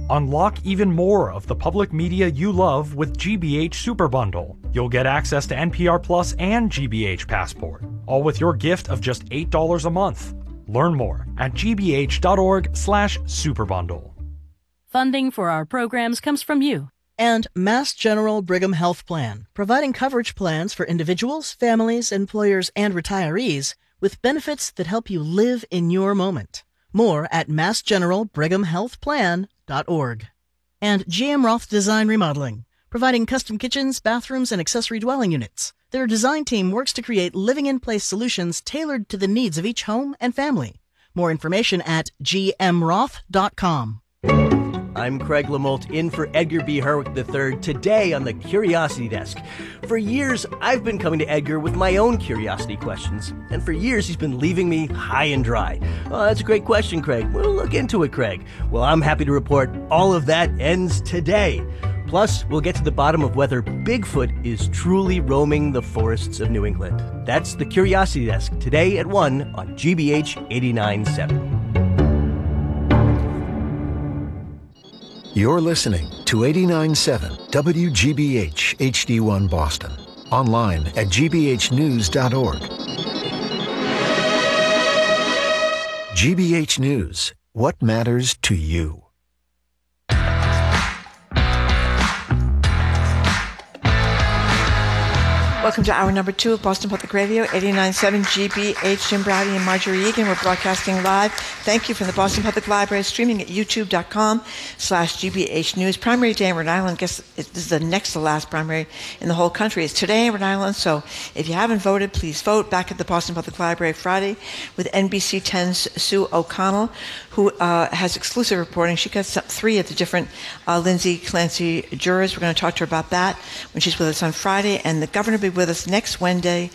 Unlock even more of the public media you love with GBH Super Bundle. You'll get access to NPR Plus and GBH Passport, all with your gift of just $8 a month. Learn more at gbh.org/superbundle. Funding for our programs comes from you. And Mass General Brigham Health Plan, providing coverage plans for individuals, families, employers, and retirees with benefits that help you live in your moment. More at massgeneralbrighamhealthplan.org. And GM Roth Design Remodeling, providing custom kitchens, bathrooms, and accessory dwelling units. Their design team works to create living-in-place solutions tailored to the needs of each home and family. More information at gmroth.com. I'm Craig Lamolt, in for Edgar B. Herwick III, today on the Curiosity Desk. For years, I've been coming to Edgar with my own curiosity questions, and for years he's been leaving me high and dry. Oh, that's a great question, Craig. We'll look into it, Craig. Well, I'm happy to report all of that ends today. Plus, we'll get to the bottom of whether Bigfoot is truly roaming the forests of New England. That's the Curiosity Desk, today at 1 on GBH 89.7. You're listening to 89.7 WGBH HD1 Boston. Online at gbhnews.org. GBH News. What matters to you? Welcome to hour number 2 of Boston Public Radio, 89.7 GBH. Jim Browdy and Marjorie Egan. We're broadcasting live. Thank you from the Boston Public Library, streaming at youtube.com/GBH News. Primary day in Rhode Island. Guess this is the next to last primary in the whole country. It's today in Rhode Island, so if you haven't voted, please vote. Back at the Boston Public Library Friday with NBC 10's Sue O'Connell, who has exclusive reporting. She got 3 of the different Lindsay Clancy jurors. We're going to talk to her about that when she's with us on Friday. And the governor will be with us next Wednesday.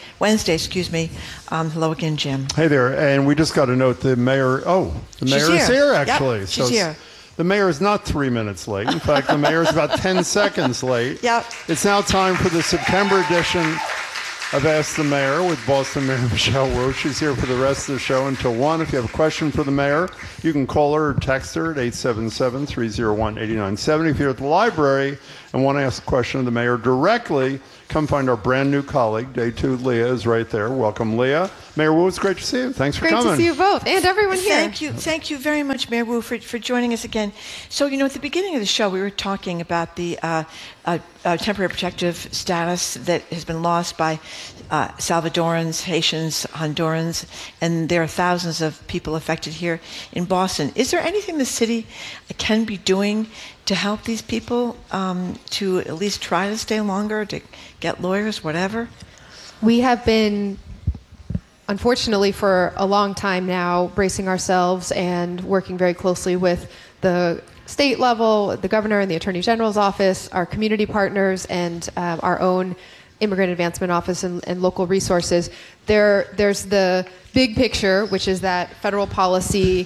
Hello again, Jim. Hey there. And we just got a note. The mayor is here, actually. Yep, she's here. The mayor is not 3 minutes late. In fact, the mayor is about 10 seconds late. Yep. It's now time for the September edition of Ask the Mayor with Boston Mayor Michelle Wu. She's here for the rest of the show until 1. If you have a question for the mayor, you can call her or text her at 877-301-8970. If you're at the library and want to ask a question of the mayor directly, come find our brand new colleague, Day 2, Leah, is right there. Welcome, Leah. Mayor Wu, it's great to see you. Thanks for coming. Great to see you both, and everyone here. Thank you very much, Mayor Wu, for joining us again. So, at the beginning of the show, we were talking about the temporary protective status that has been lost by Salvadorans, Haitians, Hondurans, and there are thousands of people affected here in Boston. Is there anything the city can be doing to help these people to at least try to stay longer, to get lawyers, whatever? We have been, unfortunately, for a long time now, bracing ourselves and working very closely with the state level, the governor and the attorney general's office, our community partners, and our own immigrant advancement office and local resources. There's the big picture, which is that federal policy,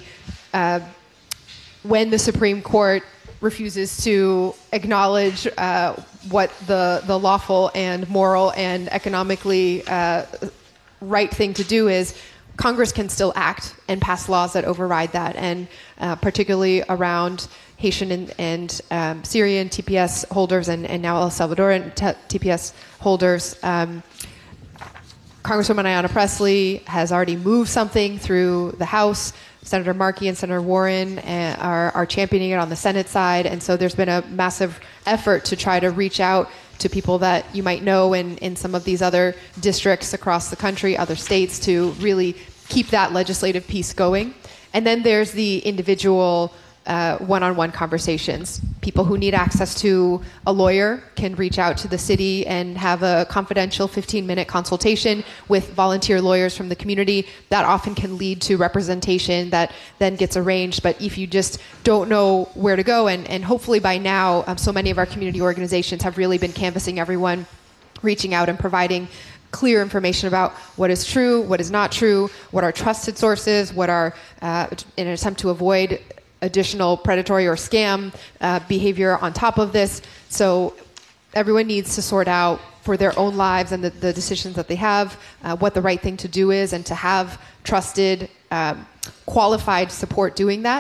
when the Supreme Court refuses to acknowledge what the lawful and moral and economically right thing to do is, Congress can still act and pass laws that override that, and particularly around Haitian and Syrian TPS holders and now El Salvadoran TPS holders. Congresswoman Ayanna Pressley has already moved something through the House. Senator Markey and Senator Warren are championing it on the Senate side, and so there's been a massive effort to try to reach out to people that you might know in some of these other districts across the country, other states, to really keep that legislative piece going. And then there's the individual one-on-one conversations. People who need access to a lawyer can reach out to the city and have a confidential 15-minute consultation with volunteer lawyers from the community. That often can lead to representation that then gets arranged. But if you just don't know where to go, and hopefully by now, so many of our community organizations have really been canvassing everyone, reaching out and providing clear information about what is true, what is not true, what are trusted sources, what are, in an attempt to avoid additional predatory or scam behavior on top of this. So everyone needs to sort out for their own lives and the decisions that they have, what the right thing to do is, and to have trusted, qualified support doing that.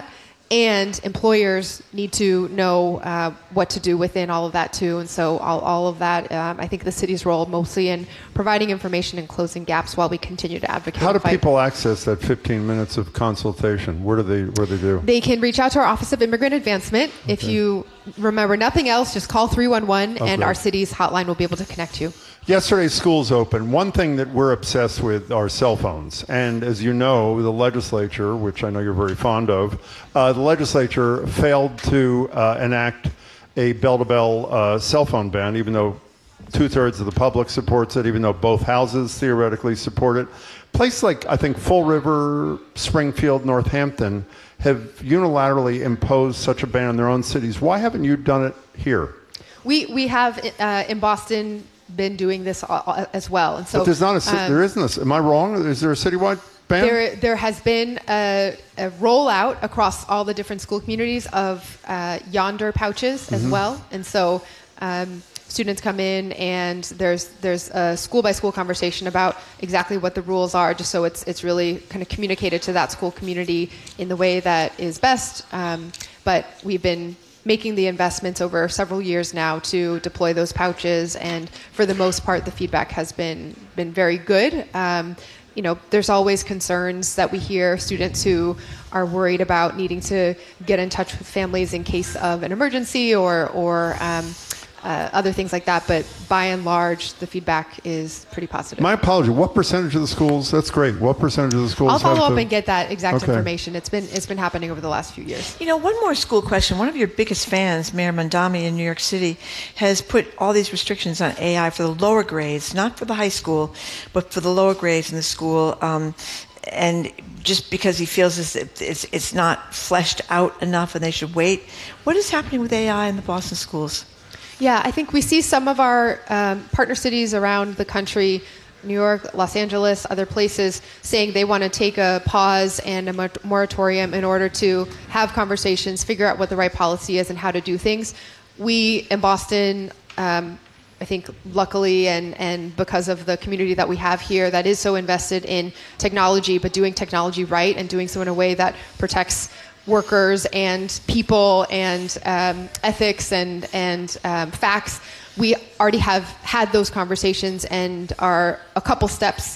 And employers need to know what to do within all of that too. And so all of that, I think the city's role mostly in providing information and closing gaps while we continue to advocate. How do people access that 15 minutes of consultation? Where do they do? They can reach out to our Office of Immigrant Advancement. Okay. If you remember nothing else, just call 311 and our city's hotline will be able to connect you. Yesterday, schools opened. One thing that we're obsessed with are cell phones. And as you know, the legislature, which I know you're very fond of, the legislature failed to enact a bell-to-bell cell phone ban, even though 2/3 of the public supports it, even though both houses theoretically support it. Places like, I think, Fall River, Springfield, Northampton have unilaterally imposed such a ban in their own cities. Why haven't you done it here? We have in Boston been doing this as well, and so but there's not there isn't. Am I wrong? Is there a citywide ban? There has been a rollout across all the different school communities of Yonder pouches as well, and so students come in and there's a school by school conversation about exactly what the rules are, just so it's really kind of communicated to that school community in the way that is best. But we've been making the investments over several years now to deploy those pouches, and for the most part, the feedback has been very good. There's always concerns that we hear, students who are worried about needing to get in touch with families in case of an emergency or other things like that, but by and large, the feedback is pretty positive. My apology. What percentage of the schools? That's great. What percentage of the schools? I'll follow up and get that exact information. It's been happening over the last few years. One more school question. One of your biggest fans, Mayor Mondami in New York City, has put all these restrictions on AI for the lower grades, not for the high school, but for the lower grades in the school. And just because he feels it's not fleshed out enough and they should wait. What is happening with AI in the Boston schools? Yeah, I think we see some of our partner cities around the country, New York, Los Angeles, other places, saying they want to take a pause and a moratorium in order to have conversations, figure out what the right policy is and how to do things. We in Boston, I think luckily and because of the community that we have here that is so invested in technology, but doing technology right and doing so in a way that protects workers and people and ethics and facts. We already have had those conversations and are a couple steps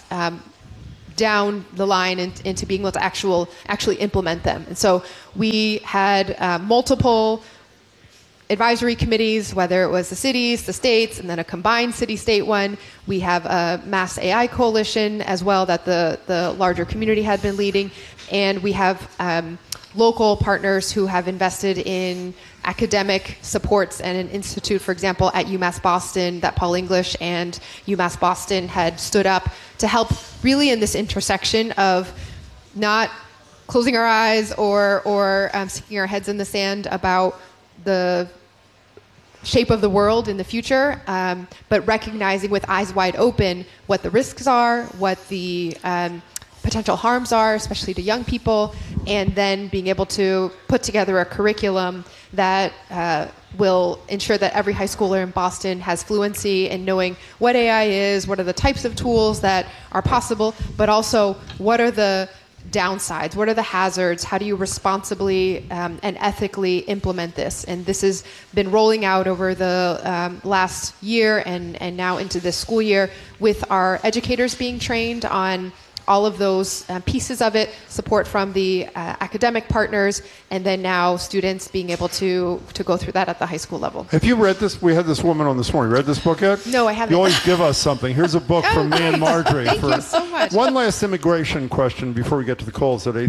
down the line into being able to actually implement them. And so we had multiple advisory committees, whether it was the cities, the states, and then a combined city-state one. We have a mass AI coalition as well that the larger community had been leading. And we have local partners who have invested in academic supports and an institute, for example, at UMass Boston that Paul English and UMass Boston had stood up to help really in this intersection of not closing our eyes or sticking our heads in the sand about the shape of the world in the future, but recognizing with eyes wide open what the risks are, what the potential harms are, especially to young people, and then being able to put together a curriculum that will ensure that every high schooler in Boston has fluency in knowing what AI is, what are the types of tools that are possible, but also what are the downsides, what are the hazards, how do you responsibly and ethically implement this? And this has been rolling out over the last year and now into this school year with our educators being trained on all of those pieces of it, support from the academic partners, and then now students being able to go through that at the high school level. Have you read this? We had this woman on this morning. Read this book yet? No, I haven't. You always give us something. Here's a book from me and Marjorie. Thank you so much. One last immigration question before we get to the calls at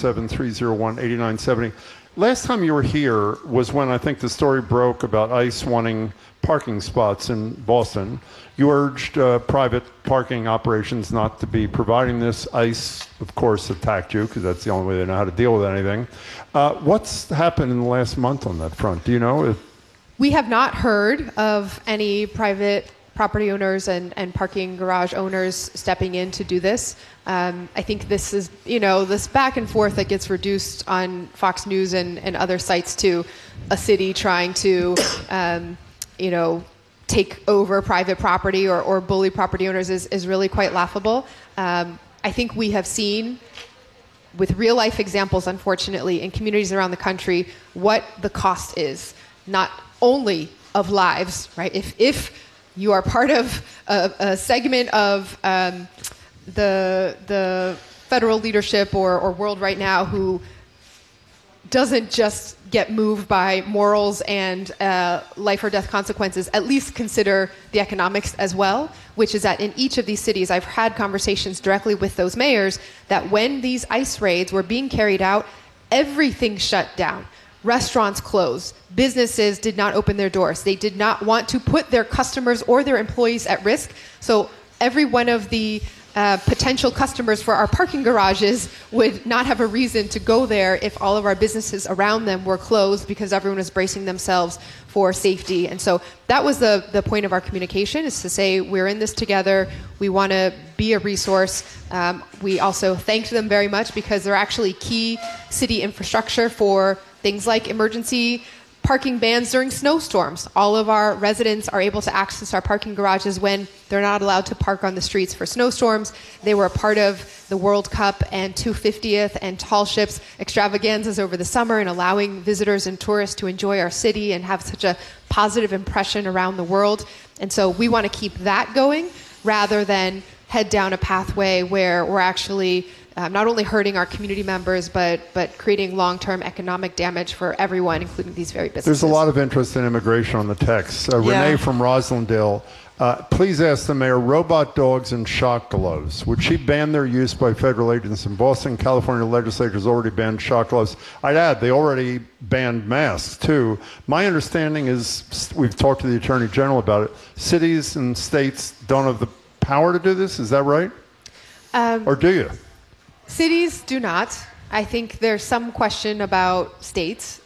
877-301-8970. Last time you were here was when I think the story broke about ICE wanting parking spots in Boston. You urged private parking operations not to be providing this. ICE, of course, attacked you because that's the only way they know how to deal with anything. What's happened in the last month on that front? Do you know? We have not heard of any private property owners and parking garage owners stepping in to do this. I think this is, this back and forth that gets reduced on Fox News and other sites to a city trying to, take over private property or bully property owners is really quite laughable. I think we have seen with real life examples, unfortunately, in communities around the country, what the cost is, not only of lives, right? If you are part of a segment of the federal leadership or world right now who doesn't just get moved by morals and life or death consequences, at least consider the economics as well, which is that in each of these cities, I've had conversations directly with those mayors that when these ICE raids were being carried out, everything shut down. Restaurants closed. Businesses did not open their doors. They did not want to put their customers or their employees at risk. So every one of the potential customers for our parking garages would not have a reason to go there if all of our businesses around them were closed because everyone was bracing themselves for safety. And so that was the point of our communication, is to say we're in this together. We want to be a resource. We also thanked them very much because they're actually key city infrastructure for things like emergency parking bans during snowstorms. All of our residents are able to access our parking garages when they're not allowed to park on the streets for snowstorms. They were a part of the World Cup and 250th and tall ships extravaganzas over the summer and allowing visitors and tourists to enjoy our city and have such a positive impression around the world. And so we want to keep that going rather than head down a pathway where we're actually not only hurting our community members, but creating long-term economic damage for everyone, including these very businesses. There's a lot of interest in immigration on the text. Renee from Roslindale, please ask the mayor, robot dogs and shock gloves. Would she ban their use by federal agents? In Boston, California legislature has already banned shock gloves. I'd add, they already banned masks, too. My understanding is, we've talked to the Attorney General about it, cities and states don't have the power to do this. Is that right? Or do you? Cities do not. I think there's some question about states.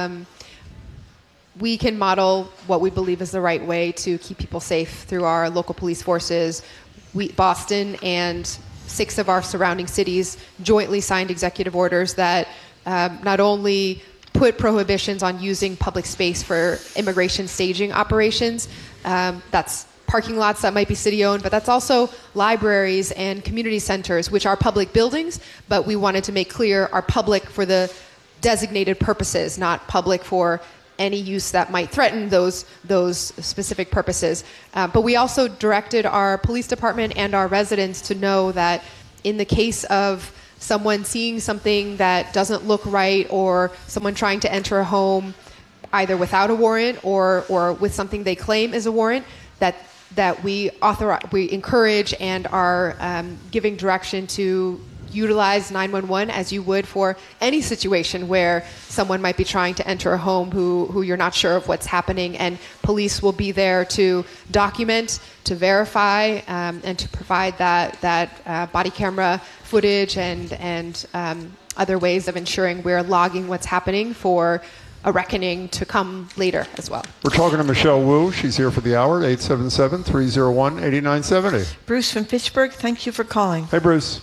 We can model what we believe is the right way to keep people safe through our local police forces. Boston and 6 of our surrounding cities jointly signed executive orders that not only put prohibitions on using public space for immigration staging operations, that's parking lots that might be city-owned, but that's also libraries and community centers, which are public buildings, but we wanted to make clear are public for the designated purposes, not public for any use that might threaten those specific purposes. But we also directed our police department and our residents to know that in the case of someone seeing something that doesn't look right or someone trying to enter a home either without a warrant or with something they claim is a warrant, that we encourage and are giving direction to utilize 911 as you would for any situation where someone might be trying to enter a home who you're not sure of what's happening, and police will be there to document, to verify, and to provide that body camera footage and other ways of ensuring we're logging what's happening for a reckoning to come later as well. We're talking to Michelle Wu. She's here for the hour, 877-301-8970. Bruce from Fitchburg, thank you for calling. Hey, Bruce.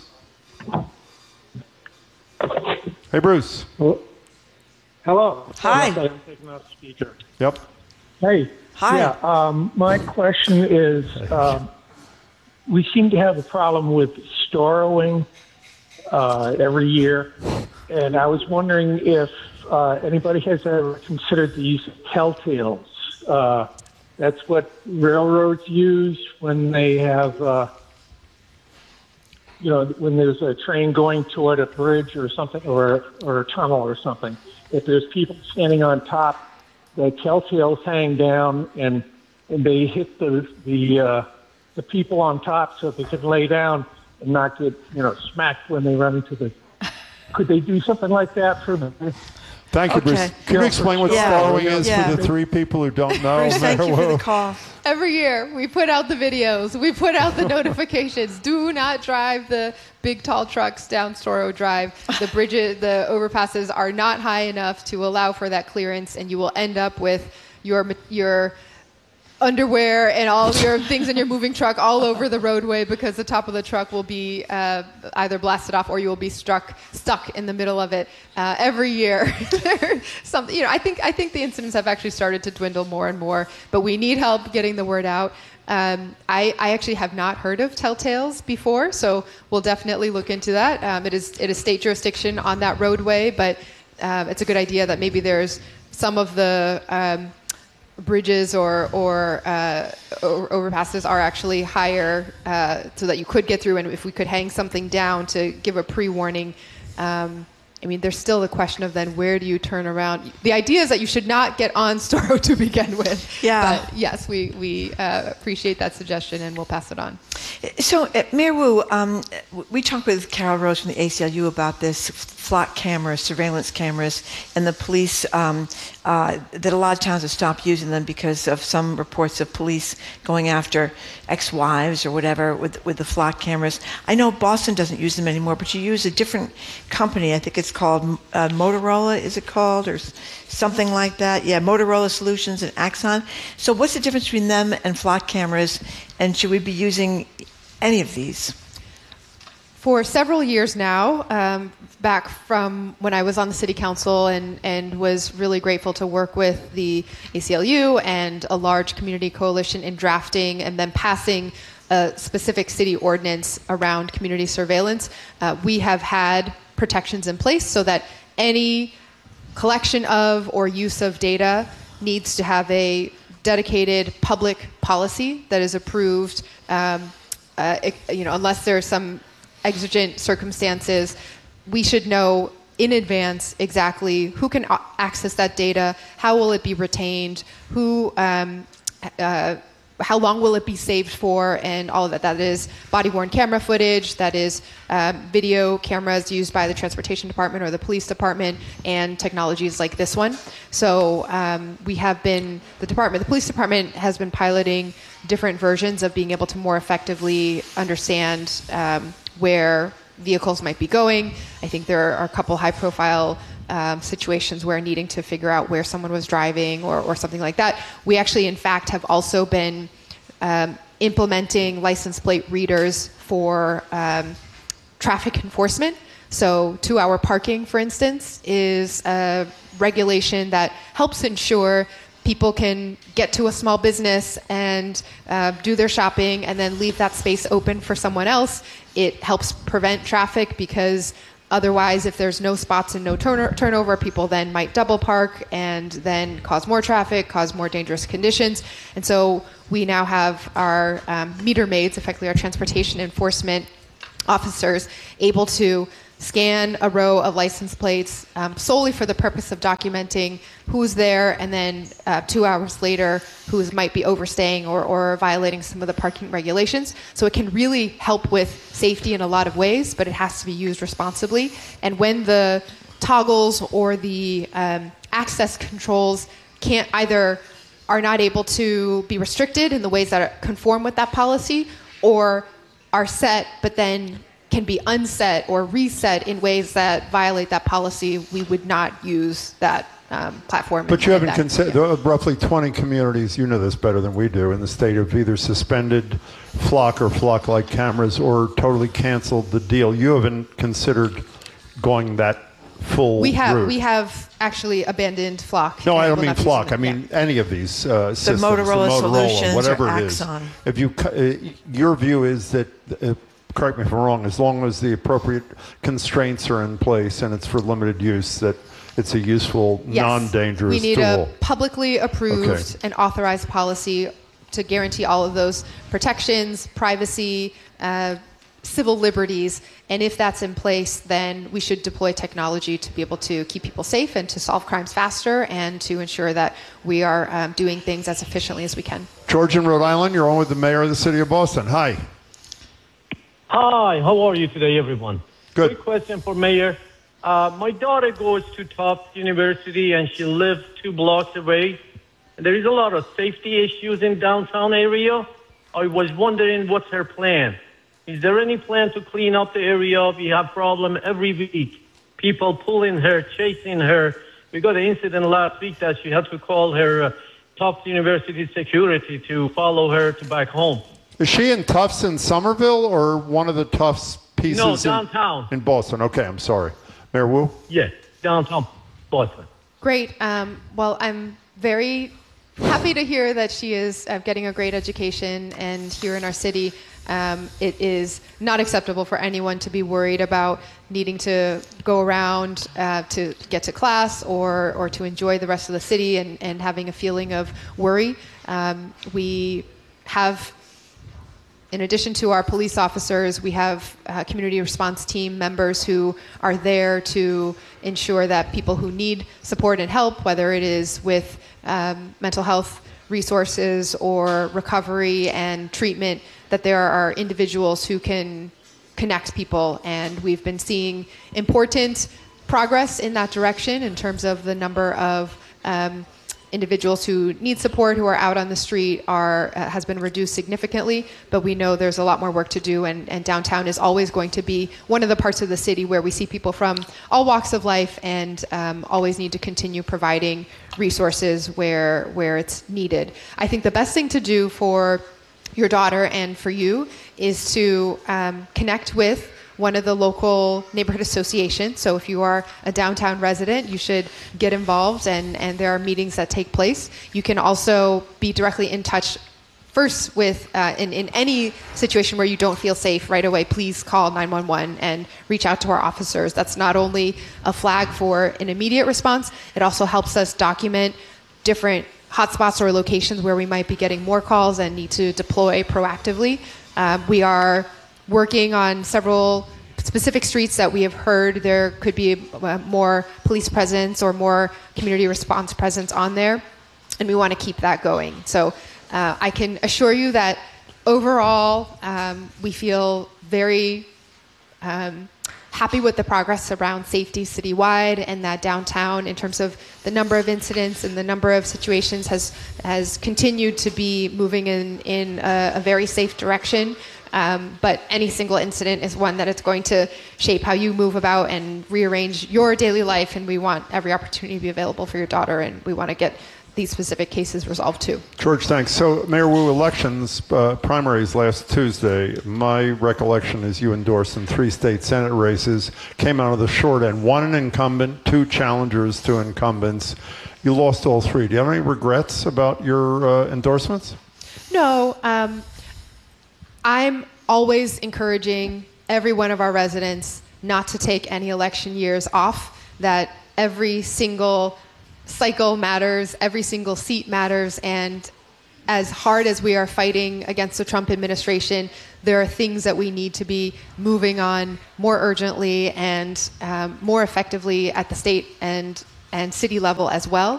Hey, Bruce. Hello. Hi. I'm taking off speaker. Yep. Hey. Hi. Yeah, my question is, we seem to have a problem with storrowing every year, and I was wondering if anybody has ever considered the use of telltales. That's what railroads use when they have, when there's a train going toward a bridge or something, or a tunnel or something. If there's people standing on top, the telltales hang down and they hit the people on top so they can lay down and not get smacked when they run into the. Could they do something like that for the? Thank you, Bruce. Can you explain what storrowing is for the 3 people who don't know? Bruce, thank you for the call. Every year, we put out the videos. We put out the notifications. Do not drive the big, tall trucks down Storrow Drive. The bridges, the overpasses are not high enough to allow for that clearance, and you will end up with your underwear and all your things in your moving truck all over the roadway because the top of the truck will be either blasted off or you will be stuck in the middle of it every year. I think the incidents have actually started to dwindle more and more, but we need help getting the word out. I actually have not heard of Telltales before, so we'll definitely look into that. It is state jurisdiction on that roadway, but it's a good idea that maybe there's some of the bridges or overpasses are actually higher so that you could get through, and if we could hang something down to give a pre-warning. There's still the question of then where do you turn around? The idea is that you should not get on Storrow to begin with. Yeah. But yes, we appreciate that suggestion and we'll pass it on. So, Mayor Wu, we talked with Carol Rose from the ACLU about this flock cameras, surveillance cameras, and the police, that a lot of towns have stopped using them because of some reports of police going after ex-wives or whatever with the flock cameras. I know Boston doesn't use them anymore, but you use a different company. I think it's called Motorola, is it called? Or something like that. Yeah, Motorola Solutions and Axon. So what's the difference between them and flock cameras, and should we be using any of these? For several years now, back from when I was on the city council and was really grateful to work with the ACLU and a large community coalition in drafting and then passing a specific city ordinance around community surveillance, we have had protections in place so that any collection of or use of data needs to have a dedicated public policy that is approved, unless there's some exigent circumstances. We should know in advance exactly who can access that data, how will it be retained, how long will it be saved for, and all of that. That is body-worn camera footage, that is video cameras used by the transportation department or the police department, and technologies like this one. So the police department has been piloting different versions of being able to more effectively understand where vehicles might be going. I think there are a couple high-profile situations where needing to figure out where someone was driving or something like that. We actually, in fact, have also been implementing license plate readers for traffic enforcement. So 2-hour parking, for instance, is a regulation that helps ensure people can get to a small business and do their shopping and then leave that space open for someone else. It helps prevent traffic because otherwise, if there's no spots and no turnover, people then might double park and then cause more traffic, cause more dangerous conditions. And so we now have our meter maids, effectively our transportation enforcement officers, able to scan a row of license plates solely for the purpose of documenting who's there, and then 2 hours later who might be overstaying or violating some of the parking regulations. So it can really help with safety in a lot of ways, but it has to be used responsibly. And when the toggles or the access controls are not able to be restricted in the ways that conform with that policy, or are set but then can be unset or reset in ways that violate that policy, we would not use that platform. But you haven't considered roughly 20 communities, you know this better than we do, in the state have either suspended flock or flock-like cameras or totally canceled the deal. You haven't considered going that full route. We have actually abandoned flock. No, I don't mean flock. I mean any of these systems. The Motorola Solutions, whatever or it is. Axon. If you, your view is that, correct me if I'm wrong, as long as the appropriate constraints are in place and it's for limited use, that it's a useful, non-dangerous tool. We need a publicly approved and authorized policy to guarantee all of those protections, privacy, civil liberties, and if that's in place, then we should deploy technology to be able to keep people safe and to solve crimes faster and to ensure that we are doing things as efficiently as we can. George in Rhode Island, you're on with the mayor of the city of Boston. Hi. Hi, how are you today, everyone? Good. Quick question for Mayor. My daughter goes to Tufts University and she lives 2 blocks away. There is a lot of safety issues in downtown area. I was wondering what's her plan. Is there any plan to clean up the area? We have problem every week. People pulling her, chasing her. We got an incident last week that she had to call her Tufts University security to follow her to back home. Is she in Tufts in Somerville or one of the Tufts pieces? No, downtown. In Boston. Okay, I'm sorry. Mayor Wu? Yes, downtown Boston. Great. Well, I'm very happy to hear that she is getting a great education, and here in our city, it is not acceptable for anyone to be worried about needing to go around to get to class or to enjoy the rest of the city and having a feeling of worry. We have, in addition to our police officers, we have community response team members who are there to ensure that people who need support and help, whether it is with mental health resources or recovery and treatment, that there are individuals who can connect people. And we've been seeing important progress in that direction in terms of the number of individuals who need support, who are out on the street, has been reduced significantly, but we know there's a lot more work to do, and downtown is always going to be one of the parts of the city where we see people from all walks of life, and always need to continue providing resources where it's needed. I think the best thing to do for your daughter and for you is to connect with one of the local neighborhood associations. So if you are a downtown resident, you should get involved, and there are meetings that take place. You can also be directly in touch first with, in any situation where you don't feel safe right away, please call 911 and reach out to our officers. That's not only a flag for an immediate response, it also helps us document different hotspots or locations where we might be getting more calls and need to deploy proactively. We are working on several specific streets that we have heard there could be more police presence or more community response presence on there, and we want to keep that going. So I can assure you that overall we feel very happy with the progress around safety citywide, and that downtown, in terms of the number of incidents and the number of situations, has continued to be moving in a very safe direction. But any single incident is one that it's going to shape how you move about and rearrange your daily life, and we want every opportunity to be available for your daughter, and we want to get these specific cases resolved too. George, thanks. So, Mayor Wu, elections, primaries last Tuesday, my recollection is you endorsed in 3 state Senate races, came out of the short end, 1 an incumbent, 2 challengers, 2 incumbents. You lost all 3. Do you have any regrets about your endorsements? No. I'm always encouraging every one of our residents not to take any election years off, that every single cycle matters, every single seat matters, and as hard as we are fighting against the Trump administration, there are things that we need to be moving on more urgently and more effectively at the state and city level as well.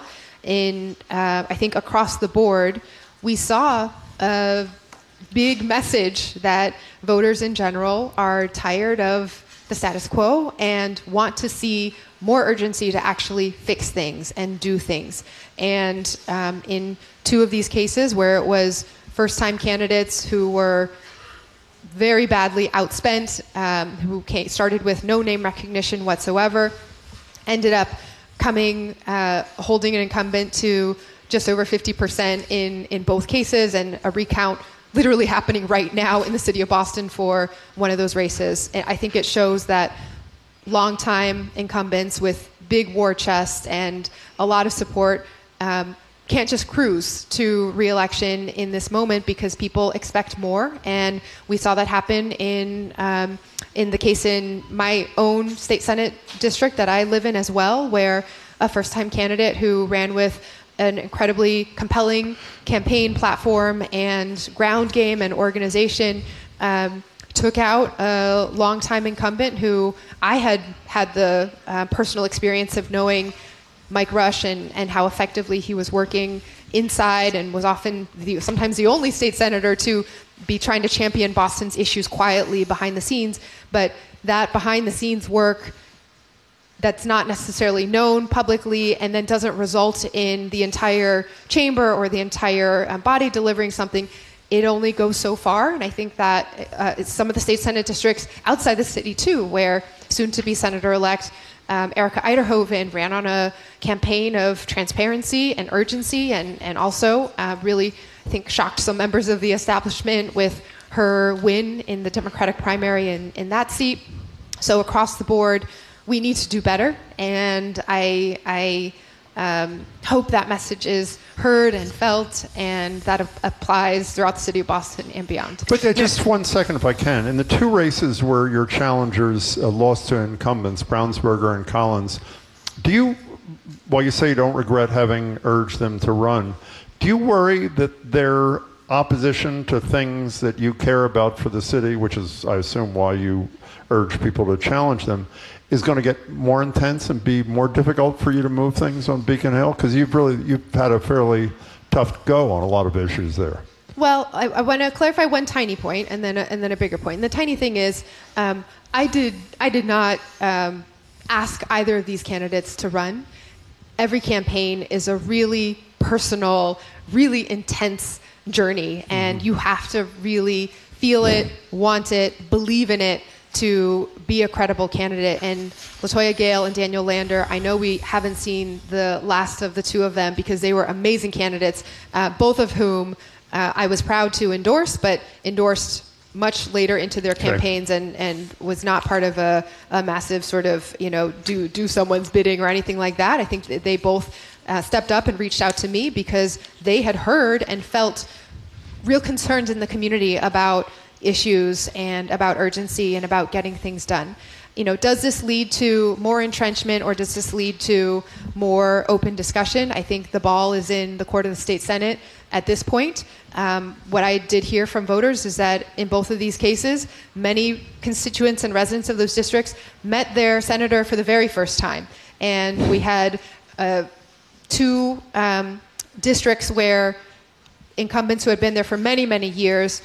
I think across the board, we saw a big message that voters in general are tired of the status quo and want to see more urgency to actually fix things and do things. And in 2 of these cases where it was first-time candidates who were very badly outspent, who started with no name recognition whatsoever, ended up holding an incumbent to just over 50% in both cases, and a recount literally happening right now in the city of Boston for one of those races. And I think it shows that longtime incumbents with big war chests and a lot of support can't just cruise to re-election in this moment, because people expect more. And we saw that happen in the case in my own state Senate district that I live in as well, where a first-time candidate who ran with an incredibly compelling campaign platform and ground game and organization took out a longtime incumbent who I had the personal experience of knowing Mike Rush and how effectively he was working inside, and was often sometimes the only state senator to be trying to champion Boston's issues quietly behind the scenes. But that behind the scenes work that's not necessarily known publicly and then doesn't result in the entire chamber or the entire body delivering something, it only goes so far. And I think that some of the state Senate districts outside the city too, where soon-to-be Senator-elect Erica Eiderhoven ran on a campaign of transparency and urgency, and also really, I think, shocked some members of the establishment with her win in the Democratic primary in that seat. So across the board, we need to do better, and I hope that message is heard and felt, and that applies throughout the city of Boston and beyond. But just 1 second, if I can. In the two races where your challengers lost to incumbents, Brownsberger and Collins, do you, while you say you don't regret having urged them to run, do you worry that their opposition to things that you care about for the city, which is, I assume, why you urge people to challenge them, is going to get more intense and be more difficult for you to move things on Beacon Hill? Because you've had a fairly tough go on a lot of issues there. Well, I want to clarify one tiny point and then a bigger point. And the tiny thing is, I did not ask either of these candidates to run. Every campaign is a really personal, really intense journey, and you have to really feel it, want it, believe in it to be a credible candidate. And LaToya Gale and Daniel Lander, I know we haven't seen the last of the two of them because they were amazing candidates, both of whom I was proud to endorse, but endorsed much later into their campaigns and was not part of a massive sort of, do someone's bidding or anything like that. I think that they both stepped up and reached out to me because they had heard and felt real concerns in the community about issues and about urgency and about getting things done. Does this lead to more entrenchment or does this lead to more open discussion? I think the ball is in the court of the state Senate at this point. What I did hear from voters is that in both of these cases, many constituents and residents of those districts met their senator for the very first time. And we had two districts where incumbents who had been there for many, many years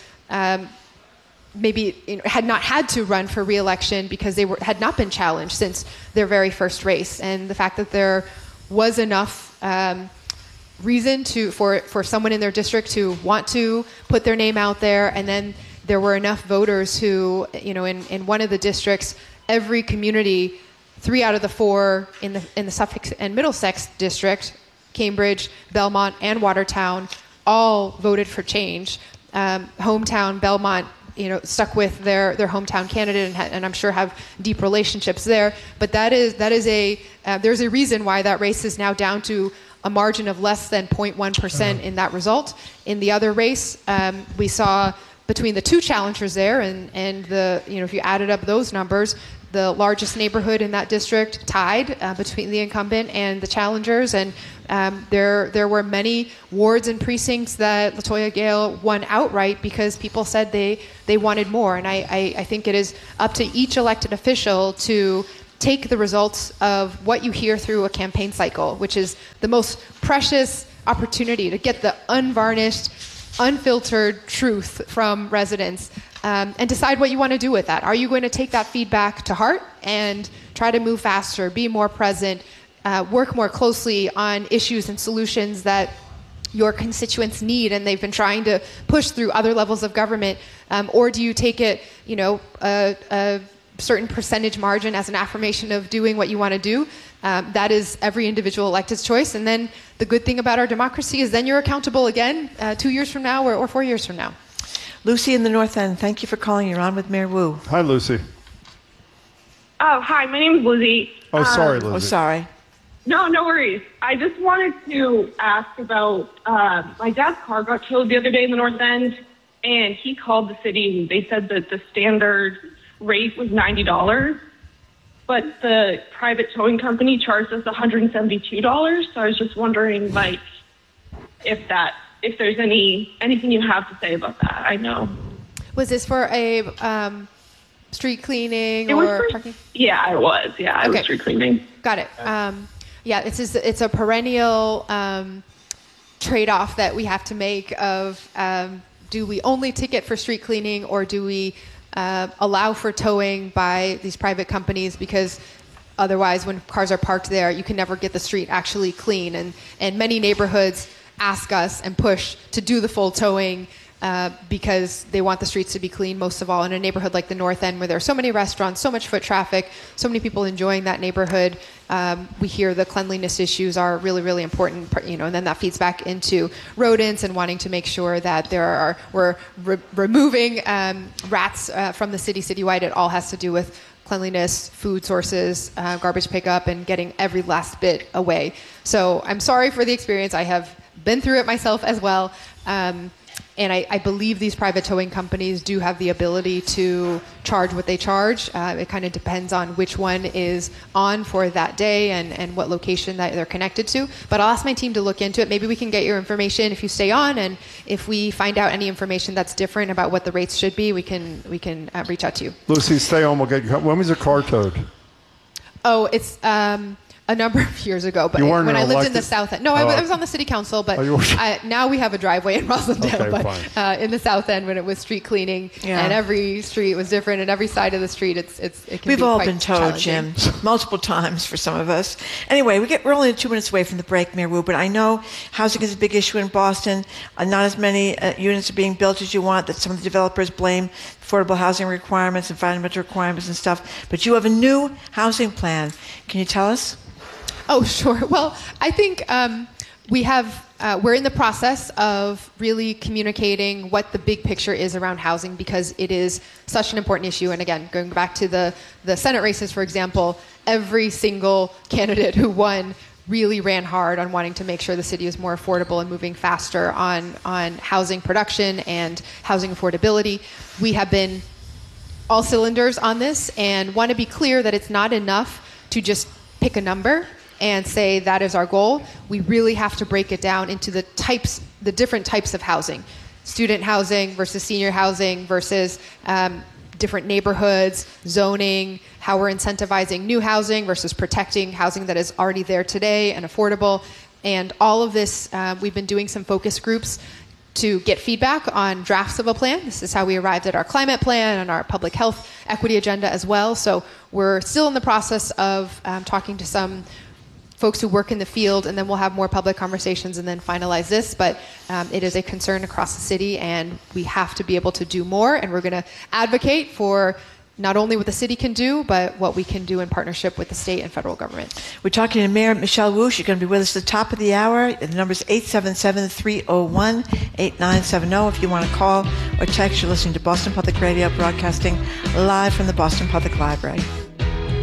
maybe had not had to run for re-election because they had not been challenged since their very first race. And the fact that there was enough reason for someone in their district to want to put their name out there, and then there were enough voters who, in one of the districts, every community, 3 out of the 4 in the Suffolk and Middlesex district, Cambridge, Belmont, and Watertown, all voted for change. Hometown, Belmont, stuck with their hometown candidate and I'm sure have deep relationships there. But there's a reason why that race is now down to a margin of less than 0.1% in that result. In the other race, we saw between the two challengers there and if you added up those numbers, the largest neighborhood in that district tied between the incumbent and the challengers, and there were many wards and precincts that LaToya Gale won outright because people said they wanted more. And I think it is up to each elected official to take the results of what you hear through a campaign cycle, which is the most precious opportunity to get the unvarnished, unfiltered truth from residents, and decide what you want to do with that. Are you going to take that feedback to heart and try to move faster, be more present, work more closely on issues and solutions that your constituents need and they've been trying to push through other levels of government? Or do you take it, a certain percentage margin as an affirmation of doing what you want to do? That is every individual elected's choice. And then the good thing about our democracy is then you're accountable again 2 years from now or 4 years from now. Lucy in the North End, thank you for calling. You're on with Mayor Wu. Hi, Lucy. Oh, hi. My name is Lizzie. Oh, sorry, Lizzie. Oh, sorry. No worries. I just wanted to ask about my dad's car got towed the other day in the North End, and he called the city, and they said that the standard rate was $90, but the private towing company charged us $172. So I was just wondering, if there's anything you have to say about that. I know. Was this for a street cleaning parking? Yeah, it was. Yeah, it was street cleaning. Got it. It's a perennial trade-off that we have to make of do we only ticket for street cleaning or do we allow for towing by these private companies, because otherwise when cars are parked there you can never get the street actually clean, and many neighborhoods ask us and push to do the full towing because they want the streets to be clean, most of all in a neighborhood like the North End, where there are so many restaurants, so much foot traffic, so many people enjoying that neighborhood. We hear the cleanliness issues are really, really important, and then that feeds back into rodents and wanting to make sure that we're removing rats from the citywide. It all has to do with cleanliness, food sources, garbage pickup, and getting every last bit away. So I'm sorry for the experience. I have been through it myself as well. And I believe these private towing companies do have the ability to charge what they charge. It kind of depends on which one is on for that day and what location that they're connected to. But I'll ask my team to look into it. Maybe we can get your information if you stay on, and if we find out any information that's different about what the rates should be, we can reach out to you. Lucy, stay on. We'll get you. When was your car towed? Oh, it's a number of years ago, but when I lived in the South End. No, I was on the city council, but now we have a but in the South End, when it was street cleaning, and every street was different, and every side of the street, it can We've be all quite been towed, Jim, multiple times for some of us. Anyway, we're only 2 minutes away from the break, Mayor Wu, but I know housing is a big issue in Boston. Not as many units are being built as you want, that some of the developers blame affordable housing requirements, environmental requirements and stuff, but you have a new housing plan. Can you tell us? Oh, sure. Well, I think we're in the process of really communicating what the big picture is around housing, because it is such an important issue. And again, going back to the Senate races, for example, every single candidate who won really ran hard on wanting to make sure the city is more affordable and moving faster on housing production and housing affordability. We have been all cylinders on this and want to be clear that it's not enough to just pick a number and say that is our goal. We really have to break it down into the different types of housing. Student housing versus senior housing versus different neighborhoods, zoning, how we're incentivizing new housing versus protecting housing that is already there today and affordable. And all of this, we've been doing some focus groups to get feedback on drafts of a plan. This is how we arrived at our climate plan and our public health equity agenda as well. So we're still in the process of talking to some folks who work in the field, and then we'll have more public conversations and then finalize this. But it is a concern across the city, and we have to be able to do more. And we're going to advocate for not only what the city can do, but what we can do in partnership with the state and federal government. We're talking to Mayor Michelle Wu. She's going to be with us at the top of the hour. The number is 877-301-8970. If you want to call or text, you're listening to Boston Public Radio, broadcasting live from the Boston Public Library.